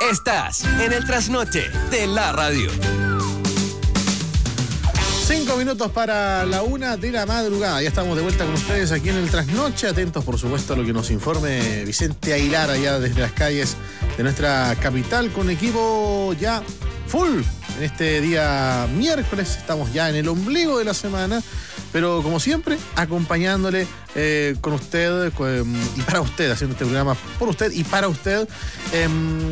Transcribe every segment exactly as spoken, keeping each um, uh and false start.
Estás en el trasnoche de la radio. Cinco minutos para la una de la madrugada. Ya estamos de vuelta con ustedes aquí en el trasnoche. Atentos, por supuesto, a lo que nos informe Vicente Aguilar allá desde las calles de nuestra capital, con equipo ya full en este día miércoles. Estamos ya en el ombligo de la semana, pero como siempre, acompañándole eh, con usted con, y para usted, haciendo este programa por usted y para usted. Eh,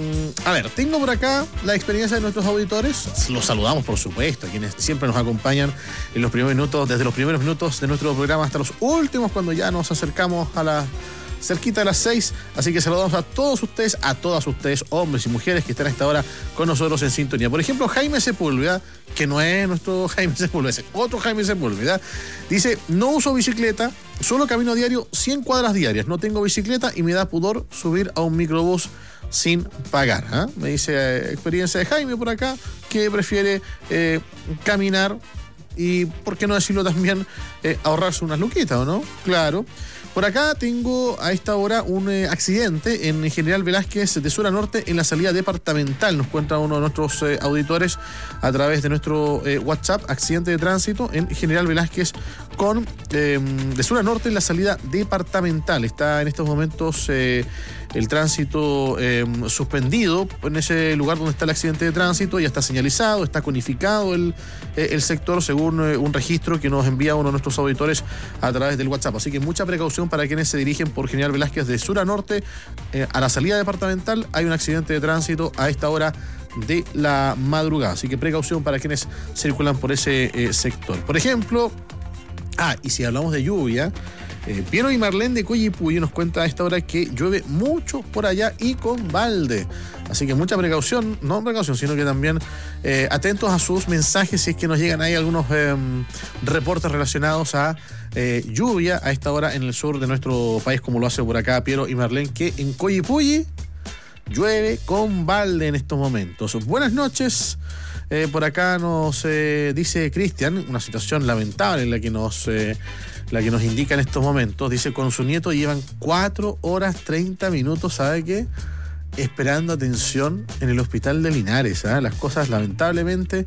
a ver, tengo por acá la experiencia de nuestros auditores. Los saludamos, por supuesto, a quienes siempre nos acompañan en los primeros minutos, desde los primeros minutos de nuestro programa hasta los últimos, cuando ya nos acercamos a la cerquita de las seis, así que saludamos a todos ustedes, a todas ustedes, hombres y mujeres que están a esta hora con nosotros en sintonía. Por ejemplo, Jaime Sepúlveda, que no es nuestro Jaime Sepúlveda, es otro Jaime Sepúlveda, dice: no uso bicicleta, solo camino a diario cien cuadras diarias, no tengo bicicleta y me da pudor subir a un microbús sin pagar. ¿eh? Me dice eh, experiencia de Jaime por acá, que prefiere eh, caminar y, por qué no decirlo también, eh, ahorrarse unas luquitas, ¿o no? Claro. Por acá tengo a esta hora un eh, accidente en General Velázquez de sur a norte en la salida departamental. Nos cuenta uno de nuestros eh, auditores a través de nuestro eh, WhatsApp: accidente de tránsito en General Velázquez con eh, de sur a norte en la salida departamental. Está en estos momentos eh, el tránsito eh, suspendido en ese lugar donde está el accidente de tránsito. Ya está señalizado, está conificado el, eh, el sector según eh, un registro que nos envía uno de nuestros auditores a través del WhatsApp. Así que mucha precaución para quienes se dirigen por General Velázquez de sur a norte eh, a la salida departamental. Hay un accidente de tránsito a esta hora de la madrugada, así que precaución para quienes circulan por ese eh, sector. Por ejemplo, ah, y si hablamos de lluvia, eh, Piero y Marlene de Coyipulli nos cuenta a esta hora que llueve mucho por allá y con balde. Así que mucha precaución, no precaución, sino que también eh, atentos a sus mensajes si es que nos llegan ahí algunos eh, reportes relacionados a eh, lluvia a esta hora en el sur de nuestro país, como lo hace por acá Piero y Marlene, que en Coyipulli llueve con balde en estos momentos. Buenas noches. Eh, por acá nos eh, dice Cristian, una situación lamentable en la que nos eh, la que nos indica en estos momentos. Dice: con su nieto llevan cuatro horas treinta minutos, ¿sabe qué? Esperando atención en el hospital de Linares. ¿eh? Las cosas lamentablemente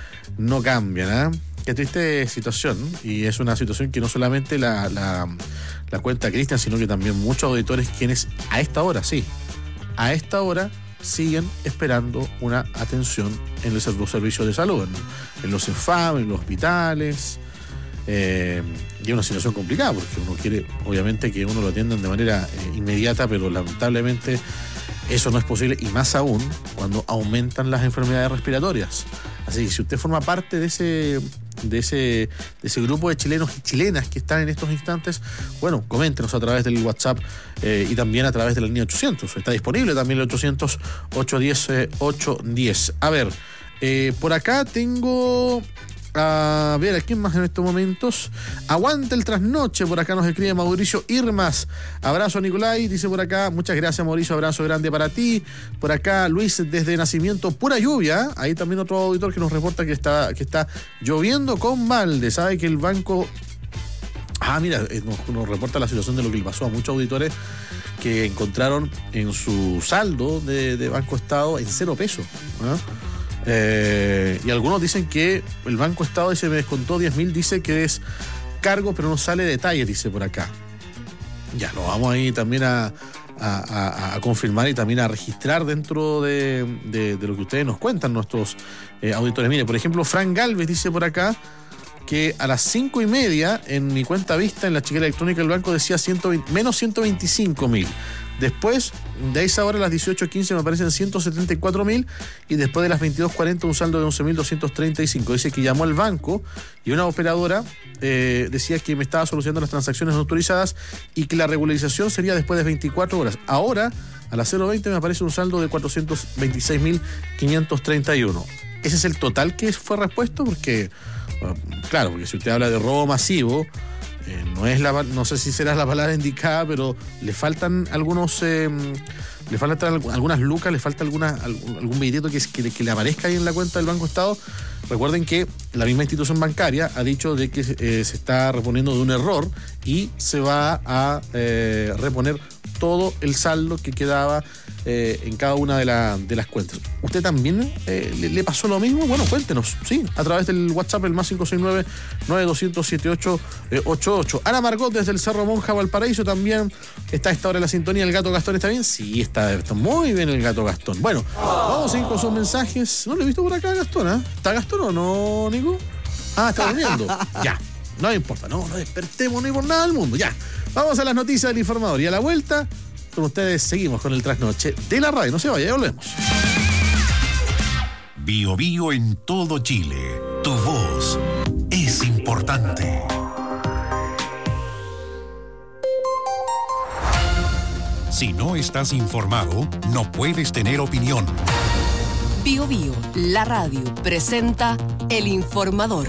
no cambian. ¿eh? Qué triste situación, y es una situación que no solamente la, la, la cuenta Cristian, sino que también muchos auditores quienes a esta hora, sí, a esta hora siguen esperando una atención en el servicio de salud, en, en los CEFAM, en los hospitales. Eh, y es una situación complicada porque uno quiere, obviamente, que uno lo atiendan de manera eh, inmediata, pero lamentablemente eso no es posible, y más aún cuando aumentan las enfermedades respiratorias. Así que si usted forma parte de ese, de ese, de ese grupo de chilenos y chilenas que están en estos instantes, bueno, coméntenos a través del WhatsApp eh, y también a través de la línea ochocientos. Está disponible también el ochocientos, ochocientos diez, eh, ochocientos diez. A ver, eh, por acá tengo... A ver, ¿a quién más en estos momentos? Aguanta el trasnoche, por acá nos escribe Mauricio Irmas. Abrazo, Nicolai, dice por acá. Muchas gracias, Mauricio, abrazo grande para ti. Por acá Luis desde Nacimiento, pura lluvia. Ahí también otro auditor que nos reporta que está, que está lloviendo con balde. Sabe que el banco... Ah, mira, nos, nos reporta la situación de lo que le pasó a muchos auditores que encontraron en su saldo de, de Banco Estado en cero pesos. ¿eh? Eh, y algunos dicen que el Banco Estado dice: me descontó diez mil, dice que es cargo, pero no sale detalle, dice por acá. Ya, lo vamos ahí también a, a, a, a confirmar y también a registrar dentro de, de, de lo que ustedes nos cuentan, nuestros eh, auditores. Mire, por ejemplo, Frank Galvez dice por acá que a las cinco y media en mi cuenta vista en la chequera electrónica del banco decía ciento veinte, menos ciento veinticinco mil. Después de esa hora, a las dieciocho quince, me aparecen ciento setenta y cuatro mil, y después de las veintidós cuarenta un saldo de once mil doscientos treinta y cinco. Dice que llamó al banco y una operadora eh, decía que me estaba solucionando las transacciones no autorizadas y que la regularización sería después de veinticuatro horas. Ahora, a las cero veinte, me aparece un saldo de cuatrocientos veintiséis mil quinientos treinta y uno. Ese es el total que fue repuesto, porque, bueno, claro, porque si usted habla de robo masivo, Eh, no es la, no sé si será la palabra indicada, pero le faltan algunos, eh, le faltan algunas lucas, le falta alguna, algún billetito que, que, que le aparezca ahí en la cuenta del Banco Estado. Recuerden que la misma institución bancaria ha dicho de que eh, se está reponiendo de un error y se va a eh, reponer todo el saldo que quedaba eh, en cada una de, la, de las cuentas. ¿Usted también eh, le, le pasó lo mismo? Bueno, cuéntenos, sí, a través del WhatsApp, el más cinco seis nueve, nueve dos cero cero, siete ocho ocho ocho. Ana Margot desde el Cerro Monja, Valparaíso, también está a esta hora en la sintonía. ¿El gato Gastón está bien? Sí, está, está muy bien el gato Gastón. Bueno, vamos a ir con sus mensajes. No lo he visto por acá a Gastón, ¿eh? ¿Está Gastón o no, Nico? Ah, está durmiendo. Ya, no importa, no, no despertemos ni por nada del mundo. Ya, vamos a las noticias del informador. Y a la vuelta, con ustedes seguimos con el trasnoche de la radio. No se vaya, ya volvemos. Bio Bio en todo Chile. Tu voz es importante. Si no estás informado, no puedes tener opinión. Bio Bio, la radio, presenta El Informador.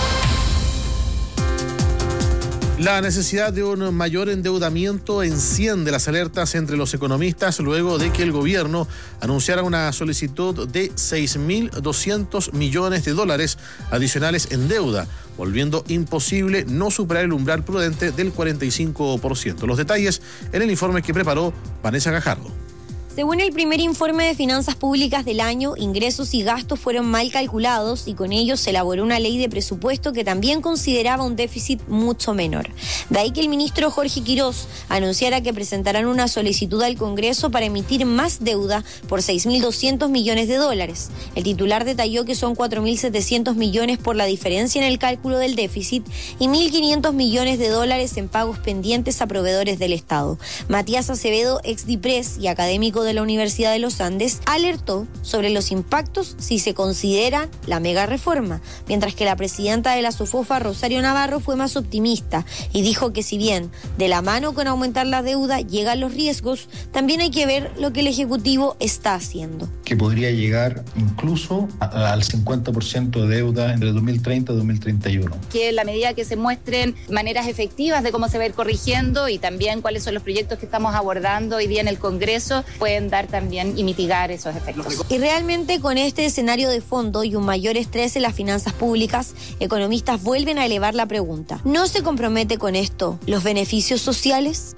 La necesidad de un mayor endeudamiento enciende las alertas entre los economistas luego de que el gobierno anunciara una solicitud de seis mil doscientos millones de dólares adicionales en deuda, volviendo imposible no superar el umbral prudente del cuarenta y cinco por ciento. Los detalles en el informe que preparó Vanessa Gajardo. Según el primer informe de finanzas públicas del año, ingresos y gastos fueron mal calculados y con ello se elaboró una ley de presupuesto que también consideraba un déficit mucho menor. De ahí que el ministro Jorge Quirós anunciara que presentarán una solicitud al Congreso para emitir más deuda por seis mil doscientos millones de dólares. El titular detalló que son cuatro mil setecientos millones por la diferencia en el cálculo del déficit y mil quinientos millones de dólares en pagos pendientes a proveedores del Estado. Matías Acevedo, ex DIPRES y académico de la Universidad de los Andes, alertó sobre los impactos si se considera la mega reforma, mientras que la presidenta de la SOFOFA, Rosario Navarro, fue más optimista y dijo que si bien de la mano con aumentar la deuda llegan los riesgos, también hay que ver lo que el Ejecutivo está haciendo. Que podría llegar incluso a, al cincuenta por ciento de deuda entre dos mil treinta y dos mil treinta y uno. Que en la medida que se muestren maneras efectivas de cómo se va a ir corrigiendo y también cuáles son los proyectos que estamos abordando hoy día en el Congreso, pueden dar también y mitigar esos efectos. Y realmente con este escenario de fondo y un mayor estrés en las finanzas públicas, economistas vuelven a elevar la pregunta: ¿no se compromete con esto los beneficios sociales?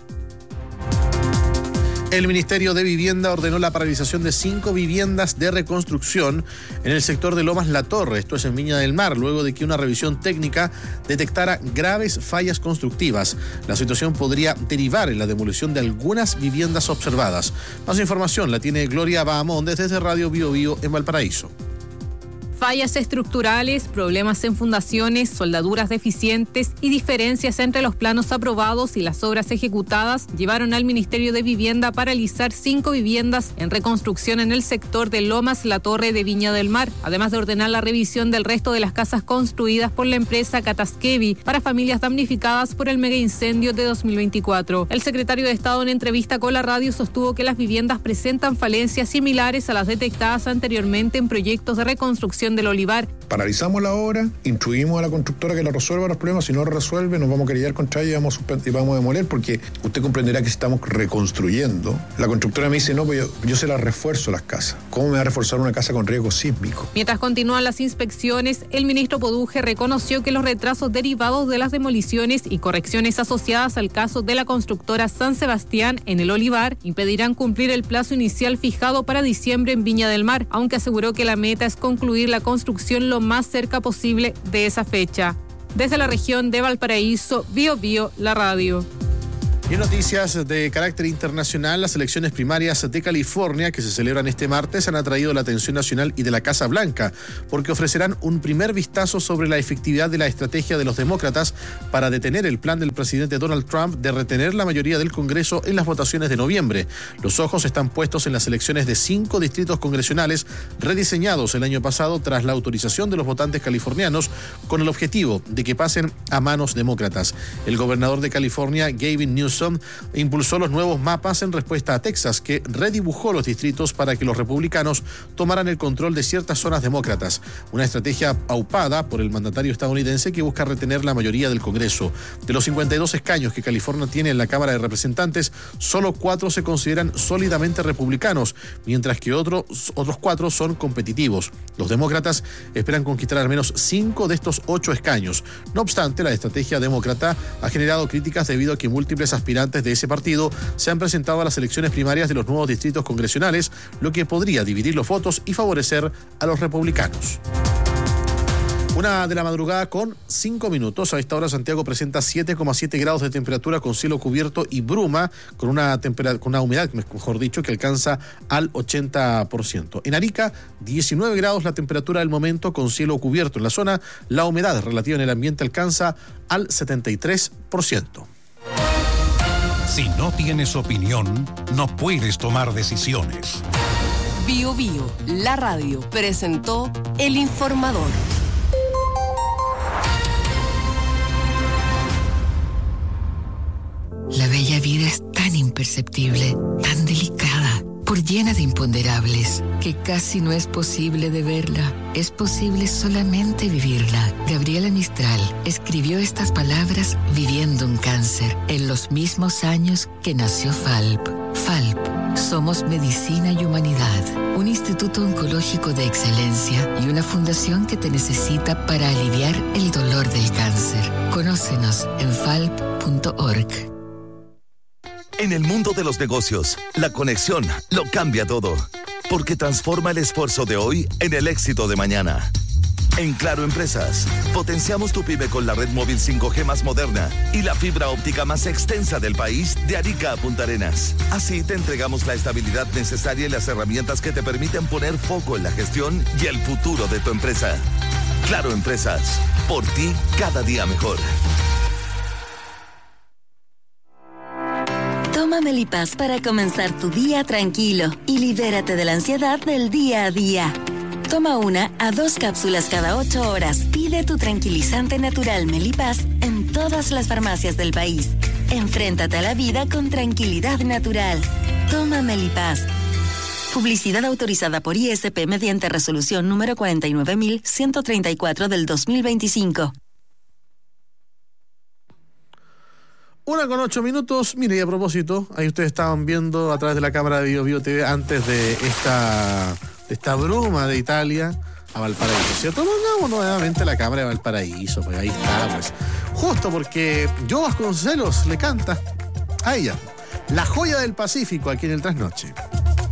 El Ministerio de Vivienda ordenó la paralización de cinco viviendas de reconstrucción en el sector de Lomas La Torre, esto es en Viña del Mar, luego de que una revisión técnica detectara graves fallas constructivas. La situación podría derivar en la demolición de algunas viviendas observadas. Más información la tiene Gloria Bahamondes desde Radio Bio Bio en Valparaíso. Fallas estructurales, problemas en fundaciones, soldaduras deficientes y diferencias entre los planos aprobados y las obras ejecutadas llevaron al Ministerio de Vivienda a paralizar cinco viviendas en reconstrucción en el sector de Lomas La Torre de Viña del Mar, además de ordenar la revisión del resto de las casas construidas por la empresa Catasquevi para familias damnificadas por el mega incendio de dos mil veinticuatro. El secretario de Estado en entrevista con la radio sostuvo que las viviendas presentan falencias similares a las detectadas anteriormente en proyectos de reconstrucción del Olivar. Paralizamos la obra, instruimos a la constructora que la resuelva los problemas. Si no lo resuelve, nos vamos a querellar contra ella y vamos, y vamos a demoler, porque usted comprenderá que estamos reconstruyendo. La constructora me dice, no, pues yo, yo se las refuerzo las casas. ¿Cómo me va a reforzar una casa con riesgo sísmico? Mientras continúan las inspecciones, el ministro Poduje reconoció que los retrasos derivados de las demoliciones y correcciones asociadas al caso de la constructora San Sebastián en el Olivar impedirán cumplir el plazo inicial fijado para diciembre en Viña del Mar, aunque aseguró que la meta es concluir la construcción lo más cerca posible de esa fecha. Desde la región de Valparaíso, Bio Bio, la radio. Y en noticias de carácter internacional, las elecciones primarias de California que se celebran este martes han atraído la atención nacional y de la Casa Blanca porque ofrecerán un primer vistazo sobre la efectividad de la estrategia de los demócratas para detener el plan del presidente Donald Trump de retener la mayoría del Congreso en las votaciones de noviembre. Los ojos están puestos en las elecciones de cinco distritos congresionales rediseñados el año pasado tras la autorización de los votantes californianos con el objetivo de que pasen a manos demócratas. El gobernador de California, Gavin Newsom, impulsó los nuevos mapas en respuesta a Texas, que redibujó los distritos para que los republicanos tomaran el control de ciertas zonas demócratas. Una estrategia aupada por el mandatario estadounidense que busca retener la mayoría del Congreso. De los cincuenta y dos escaños que California tiene en la Cámara de Representantes, solo cuatro se consideran sólidamente republicanos, mientras que otros, otros cuatro son competitivos. Los demócratas esperan conquistar al menos cinco de estos ocho escaños. No obstante, la estrategia demócrata ha generado críticas debido a que múltiples aspirantes aspirantes de ese partido se han presentado a las elecciones primarias de los nuevos distritos congresionales, lo que podría dividir los votos y favorecer a los republicanos. Una de la madrugada con cinco minutos. A esta hora Santiago presenta siete coma siete grados de temperatura con cielo cubierto y bruma, con una, tempera- con una humedad, mejor dicho, que alcanza al ochenta por ciento. En Arica, diecinueve grados la temperatura del momento con cielo cubierto. En la zona, la humedad relativa en el ambiente alcanza al setenta y tres por ciento. Si no tienes opinión, no puedes tomar decisiones. Bio Bio, la radio, presentó El Informador. La bella vida es tan imperceptible, tan delicada, por llena de imponderables, que casi no es posible de verla. Es posible solamente vivirla. Gabriela Mistral escribió estas palabras viviendo un cáncer, en los mismos años que nació Falp. Falp, somos medicina y humanidad, un instituto oncológico de excelencia y una fundación que te necesita para aliviar el dolor del cáncer. Conócenos en falp punto org. En el mundo de los negocios, la conexión lo cambia todo, porque transforma el esfuerzo de hoy en el éxito de mañana. En Claro Empresas, potenciamos tu pyme con la red móvil cinco G más moderna y la fibra óptica más extensa del país, de Arica a Punta Arenas. Así te entregamos la estabilidad necesaria y las herramientas que te permiten poner foco en la gestión y el futuro de tu empresa. Claro Empresas, por ti cada día mejor. Toma Melipaz para comenzar tu día tranquilo y libérate de la ansiedad del día a día. Toma una a dos cápsulas cada ocho horas. Pide tu tranquilizante natural Melipaz en todas las farmacias del país. Enfréntate a la vida con tranquilidad natural. Toma Melipaz. Publicidad autorizada por I S P mediante resolución número cuarenta y nueve mil ciento treinta y cuatro del dos mil veinticinco. Una con ocho minutos. Mire, y a propósito, ahí ustedes estaban viendo a través de la cámara de Bio Bio T V antes de esta, de esta bruma de Italia a Valparaíso, ¿cierto? Pongamos nuevamente la cámara de Valparaíso, pues ahí está, pues. Justo porque Joe Vasconcelos le canta a ella, la joya del Pacífico, aquí en el Trasnoche.